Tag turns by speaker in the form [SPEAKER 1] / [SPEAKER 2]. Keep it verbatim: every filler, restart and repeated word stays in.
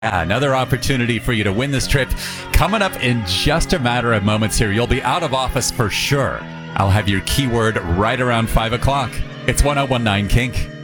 [SPEAKER 1] Yeah, another opportunity for you to win this trip coming up in just a matter of moments here. You'll be out of office for sure. I'll have your keyword right around five o'clock. It's one oh one nine Kink.